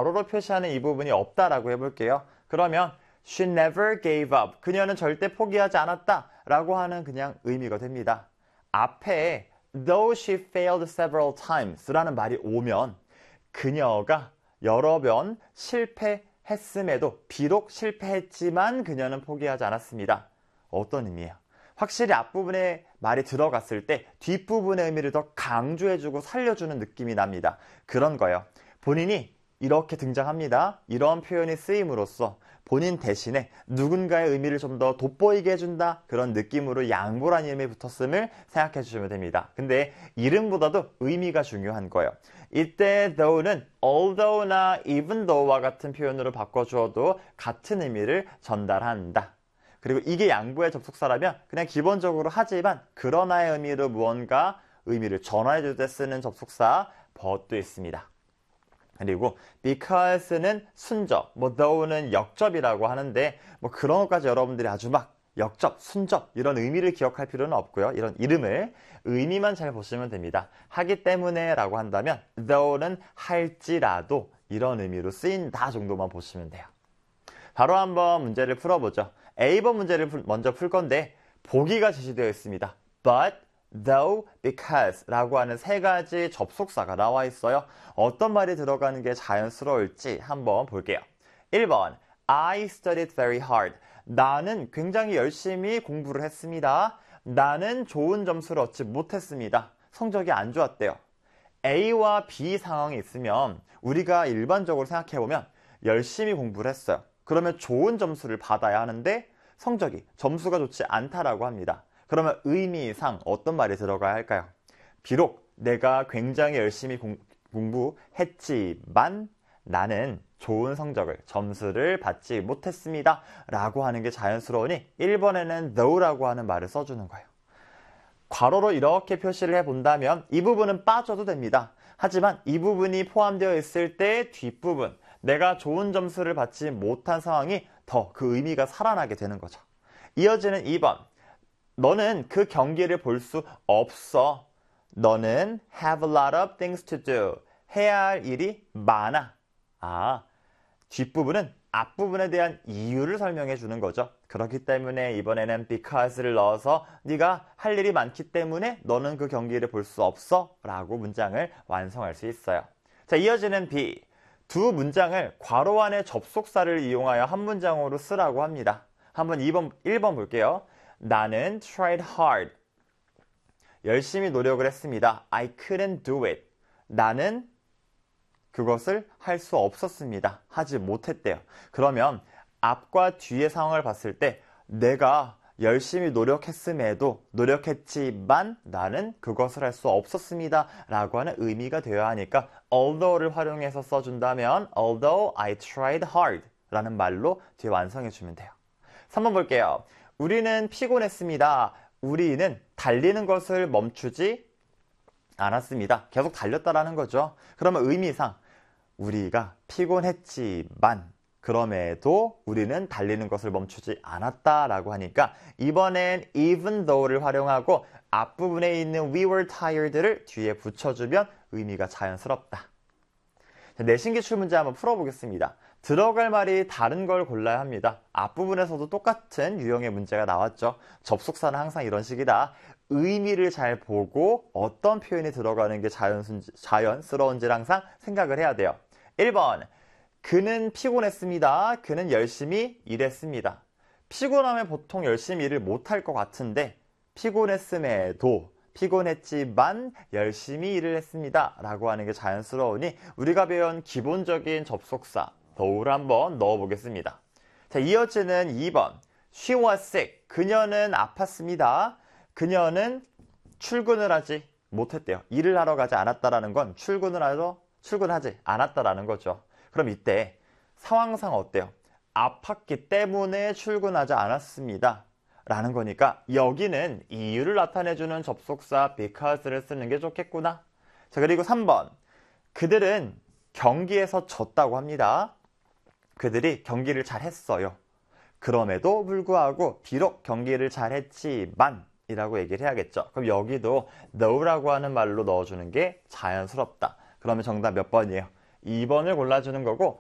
괄호로 표시하는 이 부분이 없다라고 해볼게요. 그러면 she never gave up. 그녀는 절대 포기하지 않았다 라고 하는 그냥 의미가 됩니다. 앞에 though she failed several times 라는 말이 오면 그녀가 여러 번 실패했음에도 비록 실패했지만 그녀는 포기하지 않았습니다. 어떤 의미예요? 확실히 앞부분에 말이 들어갔을 때 뒷부분의 의미를 더 강조해주고 살려주는 느낌이 납니다. 그런 거예요. 본인이 이렇게 등장합니다. 이런 표현이 쓰임으로써 본인 대신에 누군가의 의미를 좀 더 돋보이게 해준다. 그런 느낌으로 양보란 이름이 붙었음을 생각해 주시면 됩니다. 근데 이름보다도 의미가 중요한 거예요. 이때 though는 although나 even though와 같은 표현으로 바꿔주어도 같은 의미를 전달한다. 그리고 이게 양보의 접속사라면 그냥 기본적으로 하지만 그러나의 의미로 무언가 의미를 전환해줄 때 쓰는 접속사 but도 있습니다. 그리고 because는 순접, though는 역접이라고 하는데 그런 것까지 여러분들이 아주 막 역접, 순접 이런 의미를 기억할 필요는 없고요. 이런 이름을 의미만 잘 보시면 됩니다. 하기 때문에 라고 한다면 though는 할지라도 이런 의미로 쓰인다 정도만 보시면 돼요. 바로 한번 문제를 풀어보죠. A번 문제를 먼저 풀 건데 보기가 제시되어 있습니다. But, though, because 라고 하는 세 가지 접속사가 나와 있어요. 어떤 말이 들어가는 게 자연스러울지 한번 볼게요. 1번 I studied very hard. 나는 굉장히 열심히 공부를 했습니다. 나는 좋은 점수를 얻지 못했습니다. 성적이 안 좋았대요. A와 B 상황이 있으면 우리가 일반적으로 생각해보면 열심히 공부를 했어요. 그러면 좋은 점수를 받아야 하는데 점수가 좋지 않다라고 합니다. 그러면 의미상 어떤 말이 들어가야 할까요? 비록 내가 굉장히 열심히 공부했지만 나는 좋은 점수를 받지 못했습니다. 라고 하는 게 자연스러우니 1번에는 though라고 하는 말을 써주는 거예요. 괄호로 이렇게 표시를 해본다면 이 부분은 빠져도 됩니다. 하지만 이 부분이 포함되어 있을 때 뒷부분, 내가 좋은 점수를 받지 못한 상황이 더 그 의미가 살아나게 되는 거죠. 이어지는 2번. 너는 그 경기를 볼 수 없어. 너는 have a lot of things to do. 해야 할 일이 많아. 뒷부분은 앞부분에 대한 이유를 설명해 주는 거죠. 그렇기 때문에 이번에는 because를 넣어서 네가 할 일이 많기 때문에 너는 그 경기를 볼 수 없어 라고 문장을 완성할 수 있어요. 자, 이어지는 B. 두 문장을 괄호 안에 접속사를 이용하여 한 문장으로 쓰라고 합니다. 한번 1번 볼게요. 나는 tried hard. 열심히 노력을 했습니다. I couldn't do it. 나는 그것을 할 수 없었습니다. 하지 못했대요. 그러면 앞과 뒤의 상황을 봤을 때 내가 열심히 노력했지만 나는 그것을 할 수 없었습니다. 라고 하는 의미가 되어야 하니까 although를 활용해서 써준다면 although I tried hard 라는 말로 뒤에 완성해주면 돼요. 3번 볼게요. 우리는 피곤했습니다. 우리는 달리는 것을 멈추지 않았습니다. 계속 달렸다라는 거죠. 그러면 의미상 우리가 피곤했지만 그럼에도 우리는 달리는 것을 멈추지 않았다라고 하니까 이번엔 even though를 활용하고 앞부분에 있는 we were tired를 뒤에 붙여주면 의미가 자연스럽다. 내신 기출 문제 한번 풀어보겠습니다. 들어갈 말이 다른 걸 골라야 합니다. 앞부분에서도 똑같은 유형의 문제가 나왔죠. 접속사는 항상 이런 식이다. 의미를 잘 보고 어떤 표현이 들어가는 게 자연스러운지를 항상 생각을 해야 돼요. 1번 그는 피곤했습니다. 그는 열심히 일했습니다. 피곤하면 보통 열심히 일을 못할 것 같은데 피곤했음에도 피곤했지만 열심히 일을 했습니다. 라고 하는 게 자연스러우니 우리가 배운 기본적인 접속사 though를 한번 넣어보겠습니다. 자, 이어지는 2번 She was sick. 그녀는 아팠습니다. 그녀는 출근을 하지 못했대요. 일을 하러 가지 않았다라는 건 출근하지 않았다라는 거죠. 그럼 이때 상황상 어때요? 아팠기 때문에 출근하지 않았습니다. 라는 거니까 여기는 이유를 나타내주는 접속사 because를 쓰는 게 좋겠구나. 자, 그리고 3번. 그들은 경기에서 졌다고 합니다. 그들이 경기를 잘 했어요. 그럼에도 불구하고 비록 경기를 잘 했지만 이라고 얘기를 해야겠죠. 그럼 여기도 though라고 하는 말로 넣어주는 게 자연스럽다. 그러면 정답 몇 번이에요? 2번을 골라주는 거고